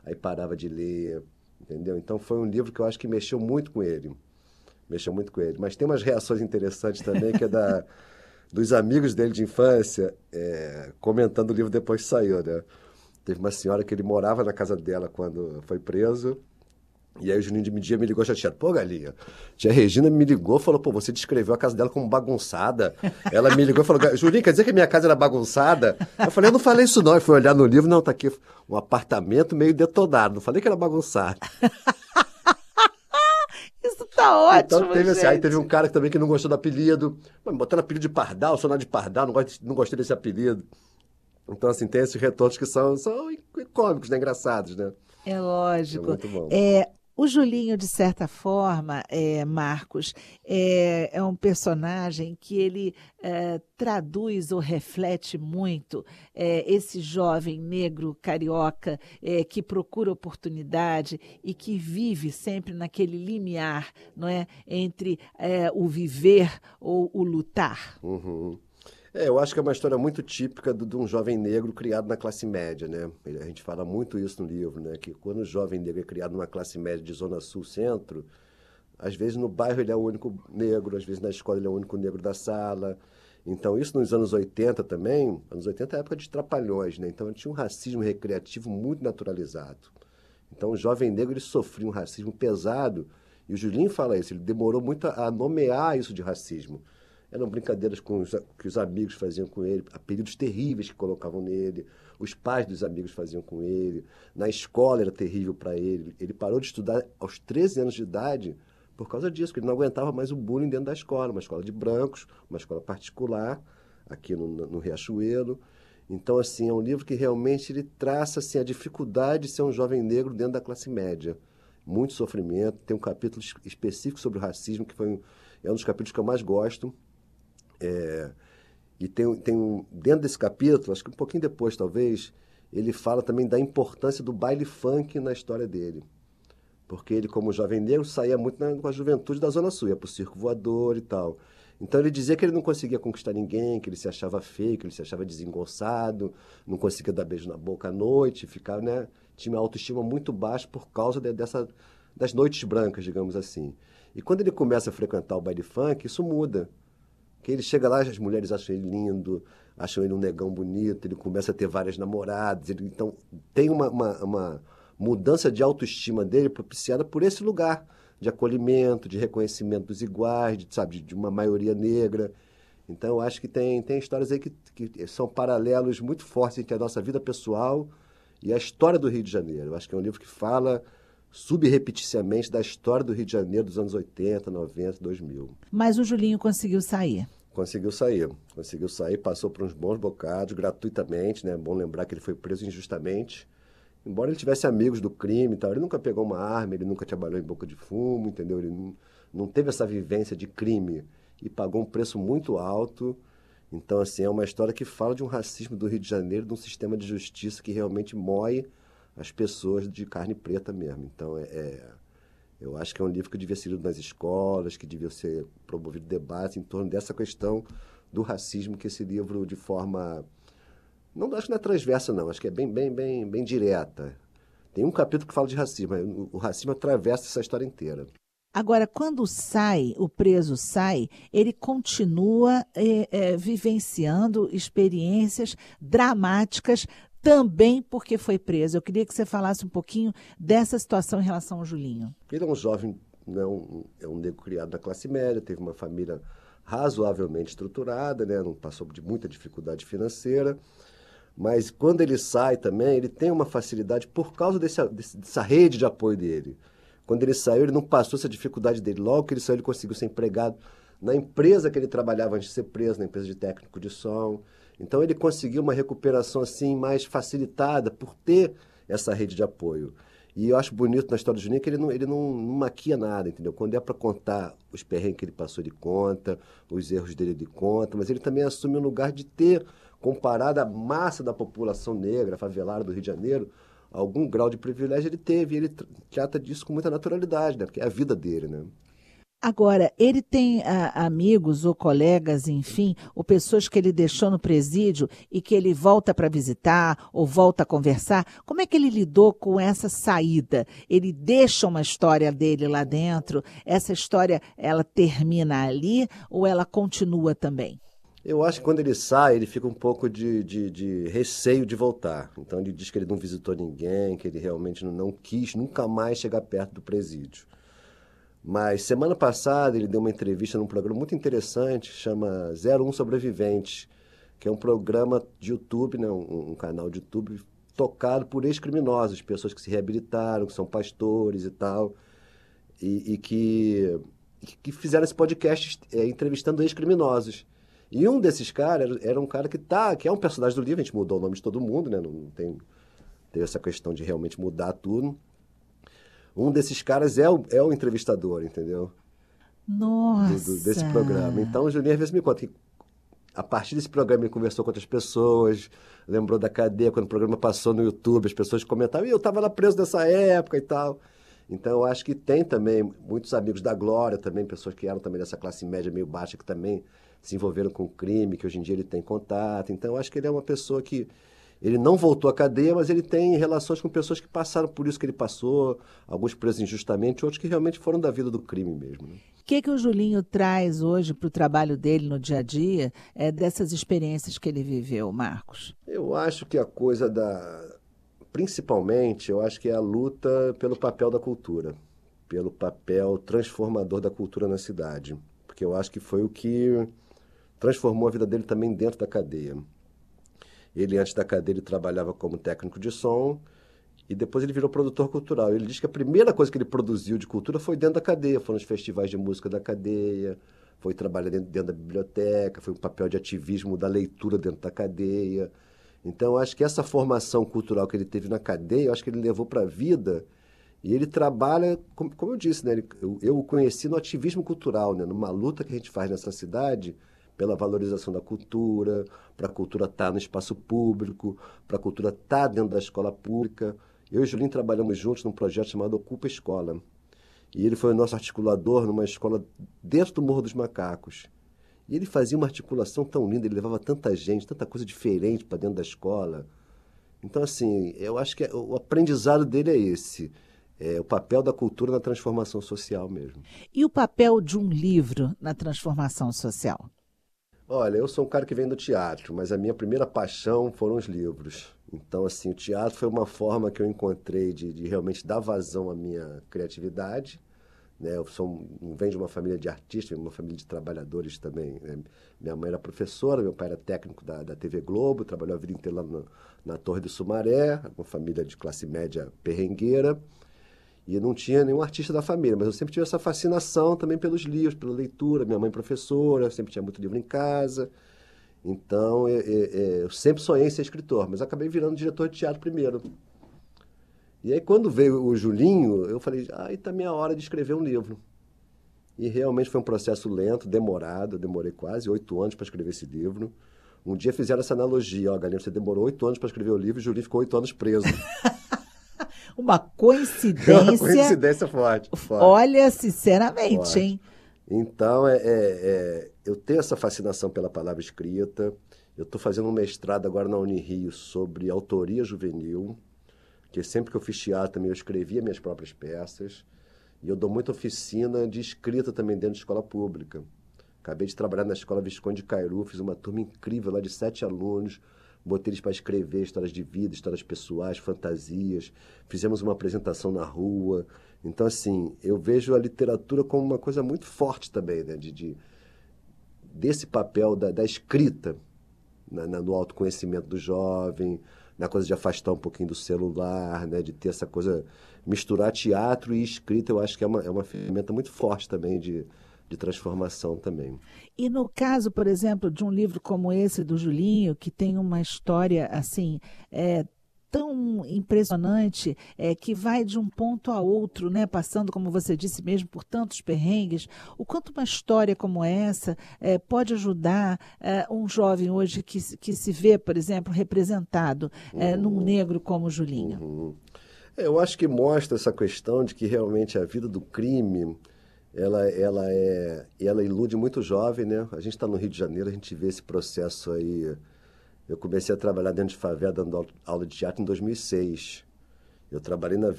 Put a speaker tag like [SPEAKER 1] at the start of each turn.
[SPEAKER 1] aí parava de ler, entendeu? Então foi um livro que eu acho que mexeu muito com ele. Mexeu muito com ele. Mas tem umas reações interessantes também, que é dos amigos dele de infância, comentando o livro depois que saiu, né? Teve uma senhora que ele morava na casa dela quando foi preso. E aí o Juninho de Media me ligou chateado. Pô, Galinha, tia Regina me ligou e falou, pô, você descreveu a casa dela como bagunçada. Ela me ligou e falou, Juninho, quer dizer que a minha casa era bagunçada? Eu falei, eu não falei isso não. E fui olhar no livro, não, tá aqui um apartamento meio detonado. Não falei que era bagunçado.
[SPEAKER 2] Isso tá
[SPEAKER 1] Então
[SPEAKER 2] ótimo,
[SPEAKER 1] teve assim, aí teve um
[SPEAKER 2] gente.
[SPEAKER 1] cara também que não gostou do apelido. Mas botando apelido de Pardal, sou nada de Pardal, não gostei desse apelido. Então, assim, tem esses retornos que são cômicos, né? Engraçados, né?
[SPEAKER 2] É
[SPEAKER 1] É
[SPEAKER 2] lógico.
[SPEAKER 1] muito bom.
[SPEAKER 2] O Julinho, de certa forma, Marcos, é um personagem que ele traduz ou reflete muito esse jovem negro carioca que procura oportunidade e que vive sempre naquele limiar, não é, entre o viver ou o lutar.
[SPEAKER 1] Uhum. Eu acho que é uma história muito típica de um jovem negro criado na classe média, né? A gente fala muito isso no livro, né? Que quando o jovem negro é criado numa classe média de zona sul-centro, às vezes no bairro ele é o único negro, às vezes na escola ele é o único negro da sala. Então isso nos anos 80 também, anos 80 é a época de trapalhões, né? Então tinha um racismo recreativo muito naturalizado. Então o jovem negro ele sofria um racismo pesado, e o Julinho fala isso, ele demorou muito a nomear isso de racismo. Eram brincadeiras que os amigos faziam com ele, apelidos terríveis que colocavam nele, os pais dos amigos faziam com ele, na escola era terrível para ele. Ele parou de estudar aos 13 anos de idade por causa disso, porque ele não aguentava mais o bullying dentro da escola, uma escola de brancos, uma escola particular, aqui no Riachuelo. Então, assim, é um livro que realmente ele traça assim, a dificuldade de ser um jovem negro dentro da classe média. Muito sofrimento. Tem um capítulo específico sobre o racismo, é um dos capítulos que eu mais gosto. E dentro desse capítulo, acho que um pouquinho depois talvez, ele fala também da importância do baile funk na história dele. Porque ele, como jovem negro, saía muito com a juventude da Zona Sul, ia pro circo voador e tal. Então ele dizia que ele não conseguia conquistar ninguém, que ele se achava feio, que ele se achava desengonçado, não conseguia dar beijo na boca à noite, ficava, né? Tinha uma autoestima muito baixa por causa das noites brancas, digamos assim. E quando ele começa a frequentar o baile funk, isso muda. Que ele chega lá, as mulheres acham ele lindo, acham ele um negão bonito, ele começa a ter várias namoradas. Então, tem uma mudança de autoestima dele propiciada por esse lugar de acolhimento, de reconhecimento dos iguais, sabe, de uma maioria negra. Então, eu acho que tem histórias aí que são paralelos muito fortes entre a nossa vida pessoal e a história do Rio de Janeiro. Eu acho que é um livro que fala subrepeticiamente da história do Rio de Janeiro dos anos 80, 90, 2000.
[SPEAKER 2] Mas o Julinho conseguiu sair.
[SPEAKER 1] Conseguiu sair, passou por uns bons bocados, gratuitamente, né? É bom lembrar que ele foi preso injustamente. Embora ele tivesse amigos do crime e tal, ele nunca pegou uma arma, ele nunca trabalhou em boca de fumo, entendeu? Ele não teve essa vivência de crime e pagou um preço muito alto. Então, assim, é uma história que fala de um racismo do Rio de Janeiro, de um sistema de justiça que realmente moe as pessoas de carne preta mesmo. Então, eu acho que é um livro que devia ser lido nas escolas, que devia ser promovido debate em torno dessa questão do racismo, que esse livro, de forma... Não acho que não é transversa, não. Acho que é bem direta. Tem um capítulo que fala de racismo. O racismo atravessa essa história inteira.
[SPEAKER 2] Agora, quando sai, o preso sai, ele continua vivenciando experiências dramáticas também porque foi preso. Eu queria que você falasse um pouquinho dessa situação em relação ao Julinho.
[SPEAKER 1] Ele é um jovem, né, é um negro criado na classe média, teve uma família razoavelmente estruturada, né, não passou de muita dificuldade financeira. Mas quando ele sai também, ele tem uma facilidade por causa dessa rede de apoio dele. Quando ele saiu, ele não passou essa dificuldade dele. Logo que ele saiu, ele conseguiu ser empregado na empresa que ele trabalhava antes de ser preso, na empresa de técnico de som. Então ele conseguiu uma recuperação assim mais facilitada por ter essa rede de apoio. E eu acho bonito na história do Juninho que ele não maquia nada, entendeu? Quando é para contar os perrengues que ele passou, ele conta, os erros dele, ele conta, mas ele também assume o lugar de ter, comparado à massa da população negra, favelada do Rio de Janeiro, algum grau de privilégio ele teve, e ele trata disso com muita naturalidade, né? Porque é a vida dele, né?
[SPEAKER 2] Agora, ele tem amigos ou colegas, enfim, ou pessoas que ele deixou no presídio e que ele volta para visitar ou volta a conversar. Como é que ele lidou com essa saída? Ele deixa uma história dele lá dentro? Essa história, ela termina ali ou ela continua também?
[SPEAKER 1] Eu acho que quando ele sai, ele fica um pouco de receio de voltar. Então ele diz que ele não visitou ninguém, que ele realmente não quis nunca mais chegar perto do presídio. Mas semana passada ele deu uma entrevista num programa muito interessante, chama 01 Sobreviventes, que é um programa de YouTube, né, um canal de YouTube tocado por ex-criminosos, pessoas que se reabilitaram, que são pastores e tal, e que fizeram esse podcast entrevistando ex-criminosos. E um desses caras era um cara que é um personagem do livro, a gente mudou o nome de todo mundo, né? Não tem essa questão de realmente mudar tudo. Um desses caras é o entrevistador, entendeu? Desse programa.
[SPEAKER 2] Nossa!
[SPEAKER 1] Então o Juninho às vezes me conta que a partir desse programa ele conversou com outras pessoas, lembrou da cadeia, quando o programa passou no YouTube, as pessoas comentavam, eu estava lá preso nessa época e tal. Então eu acho que tem também muitos amigos da Glória, também pessoas que eram também dessa classe média meio baixa, que também se envolveram com o crime, que hoje em dia ele tem contato. Então eu acho que ele é uma pessoa que ele não voltou à cadeia, mas ele tem relações com pessoas que passaram por isso que ele passou, alguns presos injustamente, outros que realmente foram da vida do crime mesmo, né?
[SPEAKER 2] O que o Julinho traz hoje para o trabalho dele no dia a dia, dessas experiências que ele viveu, Marcos?
[SPEAKER 1] Eu acho que a coisa principalmente, eu acho que é a luta pelo papel da cultura, pelo papel transformador da cultura na cidade, porque eu acho que foi o que transformou a vida dele também dentro da cadeia. Ele, antes da cadeia, ele trabalhava como técnico de som e depois ele virou produtor cultural. Ele diz que a primeira coisa que ele produziu de cultura foi dentro da cadeia, foram os festivais de música da cadeia, foi trabalhar dentro da biblioteca, foi um papel de ativismo da leitura dentro da cadeia. Então, eu acho que essa formação cultural que ele teve na cadeia, eu acho que ele levou para a vida e ele trabalha, como eu disse, né? Eu o conheci no ativismo cultural, né? Numa luta que a gente faz nessa cidade pela valorização da cultura, para a cultura estar no espaço público, para a cultura estar dentro da escola pública. Eu e o Julinho trabalhamos juntos num projeto chamado Ocupa Escola. E ele foi o nosso articulador numa escola dentro do Morro dos Macacos. E ele fazia uma articulação tão linda, ele levava tanta gente, tanta coisa diferente para dentro da escola. Então, assim, eu acho que o aprendizado dele é esse. É o papel da cultura na transformação social mesmo.
[SPEAKER 2] E o papel de um livro na transformação social?
[SPEAKER 1] Olha, eu sou um cara que vem do teatro, mas a minha primeira paixão foram os livros. Então, assim, o teatro foi uma forma que eu encontrei de realmente dar vazão à minha criatividade, né? Não venho de uma família de artistas, venho de uma família de trabalhadores também, né? Minha mãe era professora, meu pai era técnico da TV Globo, trabalhou a vida inteira lá na Torre do Sumaré, uma família de classe média perrengueira. E não tinha nenhum artista da família, mas eu sempre tive essa fascinação também pelos livros, pela leitura. Minha mãe professora, sempre tinha muito livro em casa. Então, eu sempre sonhei em ser escritor, mas acabei virando diretor de teatro primeiro. E aí, quando veio o Julinho, eu falei, aí tá minha hora de escrever um livro. E realmente foi um processo lento, demorado. Eu demorei quase 8 anos para escrever esse livro. Um dia fizeram essa analogia, ó, Galina, você demorou 8 anos para escrever o livro e o Julinho ficou 8 anos preso.
[SPEAKER 2] Uma
[SPEAKER 1] É uma
[SPEAKER 2] coincidência.
[SPEAKER 1] coincidência forte.
[SPEAKER 2] Olha, sinceramente,
[SPEAKER 1] Forte.
[SPEAKER 2] hein?
[SPEAKER 1] Então, eu tenho essa fascinação pela palavra escrita. Eu estou fazendo um mestrado agora na Unirio sobre autoria juvenil, que sempre que eu fiz teatro também eu escrevia minhas próprias peças. E eu dou muita oficina de escrita também dentro de escola pública. Acabei de trabalhar na Escola Visconde de Cairu, fiz uma turma incrível lá de 7 alunos, botei eles para escrever histórias de vida, histórias pessoais, fantasias, fizemos uma apresentação na rua. Então, assim, eu vejo a literatura como uma coisa muito forte também, né? Desse papel da escrita no autoconhecimento do jovem, na coisa de afastar um pouquinho do celular, né? De ter essa coisa, misturar teatro e escrita, eu acho que é uma ferramenta muito forte também de transformação também.
[SPEAKER 2] E no caso, por exemplo, de um livro como esse do Julinho, que tem uma história assim, tão impressionante, que vai de um ponto a outro, né, passando, como você disse mesmo, por tantos perrengues, o quanto uma história como essa pode ajudar um jovem hoje que se vê, por exemplo, representado num negro como o Julinho?
[SPEAKER 1] Eu acho que mostra essa questão de que realmente a vida do crime ela ilude muito jovem, né? A gente está no Rio de Janeiro, a gente vê esse processo aí. Eu comecei a trabalhar dentro de favela, dando aula de teatro em 2006. Eu trabalhei na